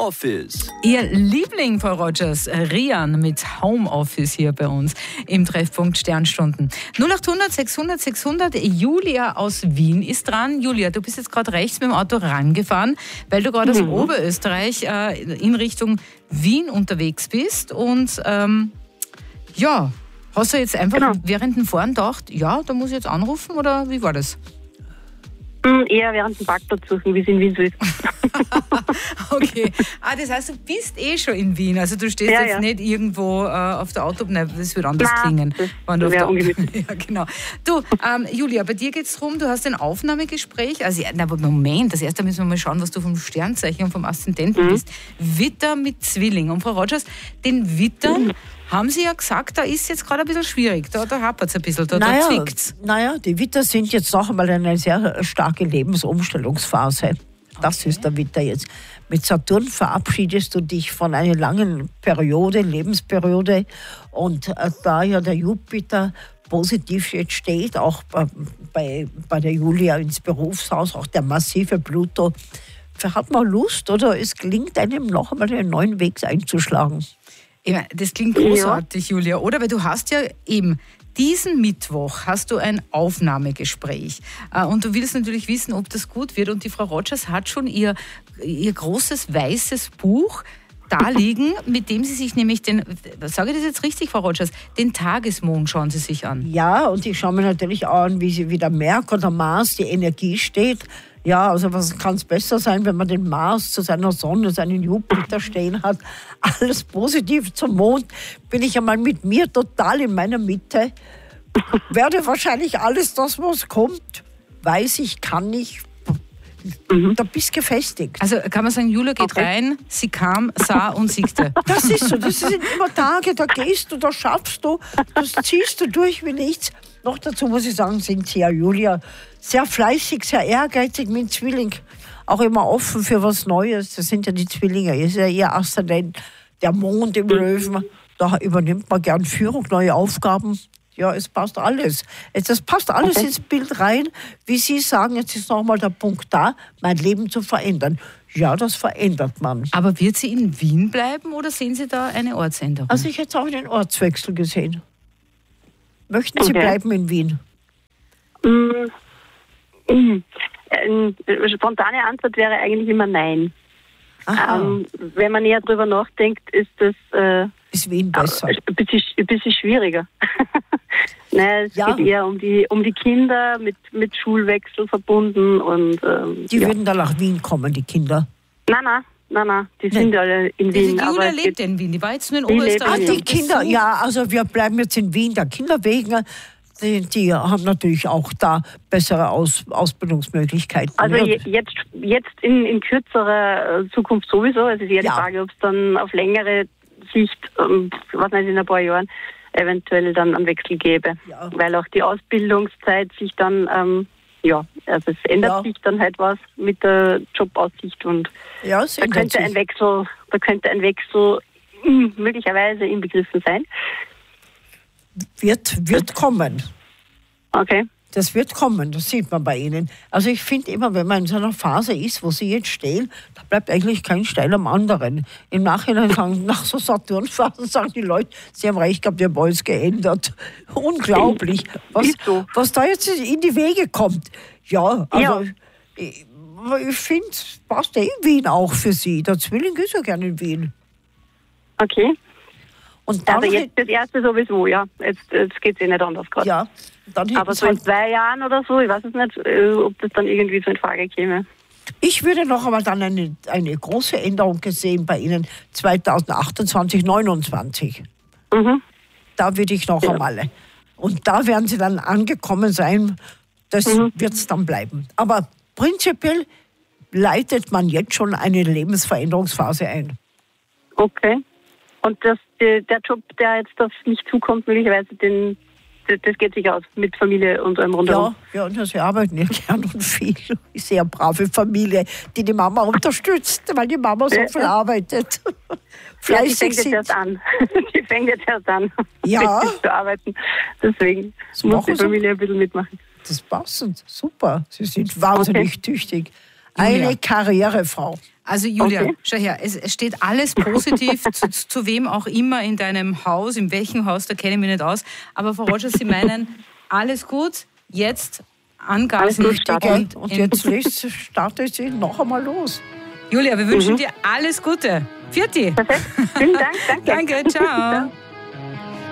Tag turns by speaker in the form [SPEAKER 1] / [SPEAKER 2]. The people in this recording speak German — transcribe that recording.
[SPEAKER 1] Homeoffice.
[SPEAKER 2] Ihr Liebling, Frau Rogers, Rian mit Homeoffice hier bei uns im Treffpunkt Sternstunden. 0800 600 600. Julia aus Wien ist dran. Julia, du bist jetzt gerade rechts mit dem Auto rangefahren, weil du gerade aus Oberösterreich in Richtung Wien unterwegs bist. Und hast du jetzt einfach während dem Fahren gedacht, ja, da muss ich jetzt anrufen, oder wie war das?
[SPEAKER 3] Eher während dem Parkplatz suchen, wie es in Wien so ist.
[SPEAKER 2] Okay. Das heißt, du bist schon in Wien. Also du stehst jetzt nicht irgendwo auf der Autobahn. Das wird anders klingen.
[SPEAKER 3] Das wäre ungemütlich.
[SPEAKER 2] Ja, genau. Du, Julia, bei dir geht es darum, du hast ein Aufnahmegespräch. Also, aber Moment, das erste müssen wir mal schauen, was du vom Sternzeichen und vom Aszendenten bist. Witter mit Zwilling. Und Frau Rogers, den Wittern haben Sie ja gesagt, da ist jetzt gerade ein bisschen schwierig. Da hapert es ein bisschen, da zwickt's.
[SPEAKER 4] Naja, die Witter sind jetzt noch einmal eine sehr starke Lebensumstellungsphase. Das ist der Witter jetzt. Mit Saturn verabschiedest du dich von einer langen Periode, Lebensperiode. Und da ja der Jupiter positiv jetzt steht, auch bei der Julia ins Berufshaus, auch der massive Pluto, hat man Lust oder es gelingt einem noch einmal einen neuen Weg einzuschlagen.
[SPEAKER 2] Ich meine, das klingt großartig, Julia, oder? Weil du hast ja eben diesen Mittwoch hast du ein Aufnahmegespräch und du willst natürlich wissen, ob das gut wird. Und die Frau Rogers hat schon ihr großes weißes Buch da liegen, mit dem sie sich nämlich sage ich das jetzt richtig, Frau Rogers, den Tagesmond schauen Sie sich an.
[SPEAKER 4] Ja, und ich schaue mir natürlich auch an, wie der Merkur, der Mars, die Energie steht. Ja, also was kann es besser sein, wenn man den Mars zu seiner Sonne, seinen Jupiter stehen hat. Alles positiv zum Mond. Bin ich einmal mit mir total in meiner Mitte. Werde wahrscheinlich alles das, was kommt, weiß ich, kann ich. Da bist du gefestigt.
[SPEAKER 2] Also kann man sagen, Julia geht rein, sie kam, sah und siegte.
[SPEAKER 4] Das ist so, das sind immer Tage, da gehst du, da schaffst du, das ziehst du durch wie nichts. Noch dazu muss ich sagen, sind Sie ja, Julia, sehr fleißig, sehr ehrgeizig mit Zwilling. Auch immer offen für was Neues. Das sind ja die Zwillinge. Das ist ja ihr Aszendent, der Mond im Löwen. Da übernimmt man gern Führung, neue Aufgaben. Ja, es passt alles. Das passt alles ins Bild rein. Wie Sie sagen, jetzt ist nochmal der Punkt da, mein Leben zu verändern. Ja, das verändert man.
[SPEAKER 2] Aber wird sie in Wien bleiben oder sehen Sie da eine Ortsänderung?
[SPEAKER 4] Also ich hätte auch einen Ortswechsel gesehen. Möchten Sie bleiben in Wien?
[SPEAKER 3] Eine spontane Antwort wäre eigentlich immer nein. Wenn man näher drüber nachdenkt, ist das
[SPEAKER 4] ist Wien besser.
[SPEAKER 3] Ein bisschen schwieriger. Nein, es geht eher um die Kinder mit Schulwechsel verbunden. Und,
[SPEAKER 4] die würden dann nach Wien kommen, die Kinder?
[SPEAKER 3] Nein, die sind alle in Wien.
[SPEAKER 2] Die Julia lebt in Wien, die war jetzt nur in Oberösterreich.
[SPEAKER 4] Die Kinder, ja, also wir bleiben jetzt in Wien, der Kinder wegen. Die haben natürlich auch da bessere Ausbildungsmöglichkeiten.
[SPEAKER 3] Also jetzt in kürzerer Zukunft sowieso. Es ist eher die Frage, ob es dann auf längere Sicht, was weiß ich, in ein paar Jahren eventuell dann einen Wechsel gäbe. Ja. Weil auch die Ausbildungszeit sich dann, also es ändert sich dann halt was mit der Jobaussicht und da könnte ein Wechsel möglicherweise inbegriffen sein.
[SPEAKER 4] Wird kommen.
[SPEAKER 3] Okay.
[SPEAKER 4] Das wird kommen, das sieht man bei Ihnen. Also ich finde immer, wenn man in so einer Phase ist, wo Sie jetzt stehen, da bleibt eigentlich kein Stein am anderen. Im Nachhinein sagen, nach so Saturnphasen sagen die Leute, Sie haben recht gehabt, wir haben alles geändert. Unglaublich, was da jetzt in die Wege kommt. Ja, also ich finde, es passt in Wien auch für Sie. Der Zwilling ist ja gerne in Wien.
[SPEAKER 3] Okay.
[SPEAKER 4] Und dann
[SPEAKER 3] also jetzt das erste sowieso, ja. Jetzt geht es nicht anders gerade.
[SPEAKER 4] Ja,
[SPEAKER 3] aber so in 2 Jahren oder so, ich weiß es nicht, ob das dann irgendwie so in Frage käme.
[SPEAKER 4] Ich würde noch einmal dann eine große Änderung gesehen bei Ihnen 2028, 2029. Da würde ich noch einmal. Und da werden Sie dann angekommen sein. Das wird es dann bleiben. Aber prinzipiell leitet man jetzt schon eine Lebensveränderungsphase ein.
[SPEAKER 3] Okay. Und der Job, der jetzt auf mich zukommt, möglicherweise, das geht sich aus mit Familie und allem rundherum.
[SPEAKER 4] Ja, und wir arbeiten ja gern und viel. Eine sehr brave Familie, die Mama unterstützt, weil die Mama so viel arbeitet.
[SPEAKER 3] Fleißig die fängt jetzt erst an, zu arbeiten. Deswegen muss die Familie ein bisschen mitmachen.
[SPEAKER 4] Das ist passend, super. Sie sind wahnsinnig tüchtig. Eine Karrierefrau.
[SPEAKER 2] Also Julia, schau her, es steht alles positiv, zu wem auch immer in deinem Haus, in welchem Haus, da kenne ich mich nicht aus. Aber Frau Rogers, Sie meinen, alles gut, jetzt Angaben
[SPEAKER 4] und jetzt startet sie noch einmal los.
[SPEAKER 2] Julia, wir wünschen dir alles Gute. Vierte.
[SPEAKER 3] Perfekt. Vielen Dank. Danke.
[SPEAKER 2] Danke, ciao.